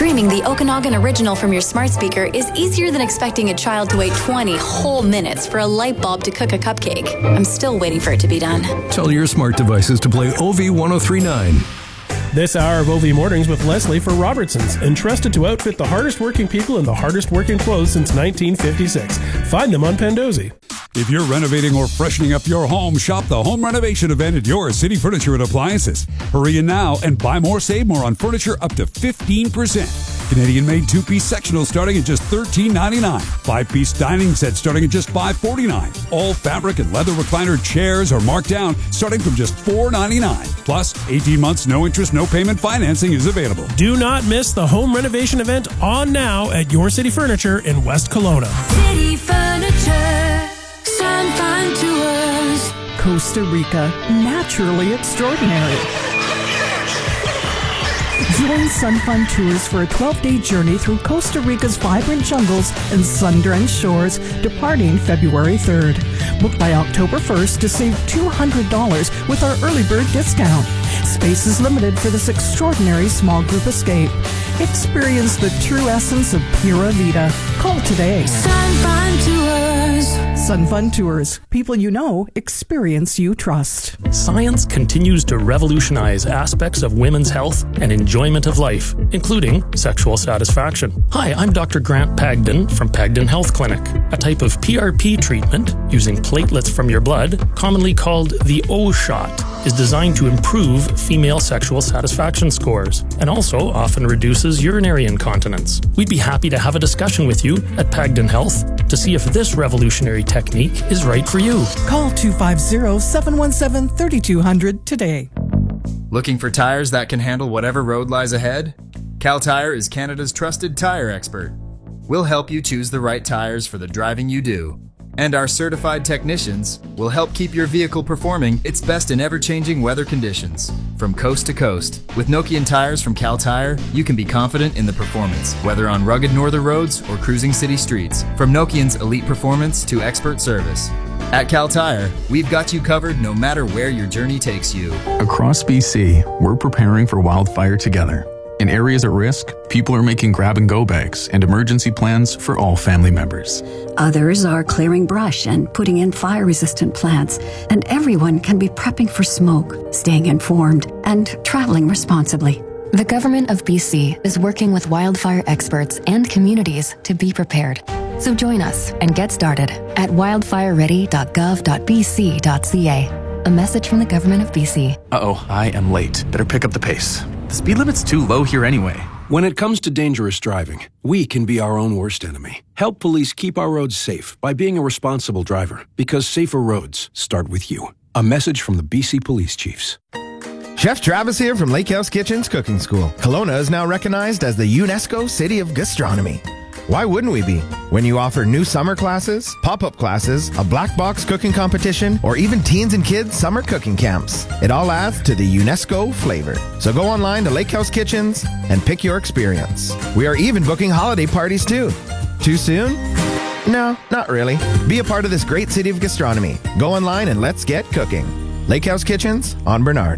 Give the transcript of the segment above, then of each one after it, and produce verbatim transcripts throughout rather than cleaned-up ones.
Streaming the Okanagan Original from your smart speaker is easier than expecting a child to wait twenty whole minutes for a light bulb to cook a cupcake. I'm still waiting for it to be done. Tell your smart devices to play O V ten thirty-nine. This hour of O V Mornings with Leslie for Robertsons, entrusted to outfit the hardest working people in the hardest working clothes since nineteen fifty-six. Find them on Pandosy. If you're renovating or freshening up your home, shop the home renovation event at your City Furniture and Appliances. Hurry in now and buy more, save more on furniture up to fifteen percent. Canadian-made two-piece sectional starting at just thirteen ninety-nine. Five-piece dining set starting at just five forty-nine. All fabric and leather recliner chairs are marked down starting from just four ninety-nine. Plus, eighteen months, no interest, no payment financing is available. Do not miss the home renovation event on now at Your City Furniture in West Kelowna. City Furniture, Sun Fun Tours. Costa Rica, naturally extraordinary. Join Sun Fun Tours for a twelve-day journey through Costa Rica's vibrant jungles and sun-drenched shores, departing February third. Book by October first to save two hundred dollars with our early bird discount. Space is limited for this extraordinary small group escape. Experience the true essence of Pura Vida. Call today. Sun Fun Tours. Sun Fun Tours. People you know, experience you trust. Science continues to revolutionize aspects of women's health and enjoyment of life, including sexual satisfaction. Hi, I'm Doctor Grant Pagden from Pagden Health Clinic. A type of P R P treatment using platelets from your blood, commonly called the O-shot, is designed to improve female sexual satisfaction scores and also often reduces urinary incontinence. We'd be happy to have a discussion with you at Pagden Health to see if this revolutionary technique is right for you. Call two five zero, seven one seven, three two zero zero today. Looking for tires that can handle whatever road lies ahead? Cal Tire is Canada's trusted tire expert. We'll help you choose the right tires for the driving you do. And our certified technicians will help keep your vehicle performing its best in ever-changing weather conditions. From coast to coast, with Nokian tires from Cal Tire, you can be confident in the performance, whether on rugged northern roads or cruising city streets. From Nokian's elite performance to expert service. At Cal Tire, we've got you covered no matter where your journey takes you. Across B C, we're preparing for wildfire together. In areas at risk, people are making grab-and-go bags and emergency plans for all family members. Others are clearing brush and putting in fire-resistant plants, and everyone can be prepping for smoke, staying informed, and traveling responsibly. The Government of B C is working with wildfire experts and communities to be prepared. So join us and get started at wildfire ready dot gov dot b c dot c a. A message from the Government of B C. Uh-oh, I am late. Better pick up the pace. The speed limit's too low here anyway. When it comes to dangerous driving, we can be our own worst enemy. Help police keep our roads safe by being a responsible driver, because safer roads start with you. A message from the B C Police Chiefs. Chef Travis here from Lake House Kitchen's Cooking School. Kelowna is now recognized as the UNESCO City of Gastronomy. Why wouldn't we be? When you offer new summer classes, pop-up classes, a black box cooking competition, or even teens and kids summer cooking camps, it all adds to the UNESCO flavor. So go online to Lake House Kitchens and pick your experience. We are even booking holiday parties too. Too soon? No, not really. Be a part of this great city of gastronomy. Go online and let's get cooking. Lake House Kitchens on Bernard.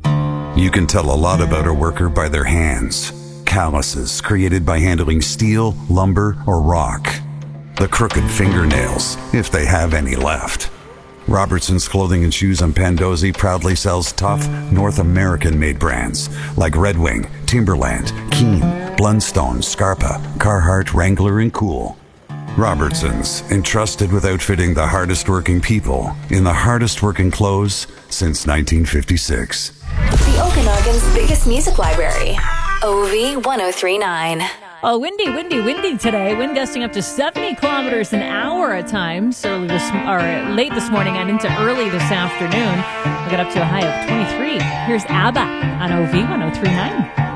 You can tell a lot about a worker by their hands. Calluses created by handling steel, lumber, or rock. The crooked fingernails, if they have any left. Robertson's Clothing and Shoes on Pandosy proudly sells tough North American-made brands like Red Wing, Timberland, Keen, Blundstone, Scarpa, Carhartt, Wrangler, and Cool. Robertson's, entrusted with outfitting the hardest working people in the hardest working clothes since nineteen fifty-six. The Okanagan's biggest music library. O V ten thirty-nine. Oh, windy, windy, windy today. Wind gusting up to seventy kilometers an hour at times. Early this, or late this morning and into early this afternoon. We'll get up to a high of twenty-three. Here's ABBA on O V ten thirty-nine.